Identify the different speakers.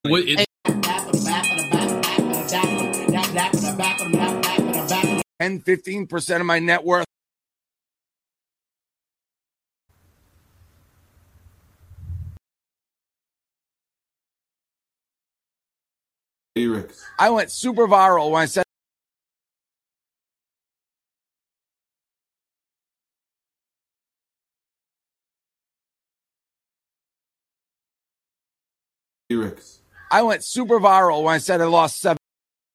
Speaker 1: What, it's
Speaker 2: 10-15% of my net worth. I went super viral when I said I lost 7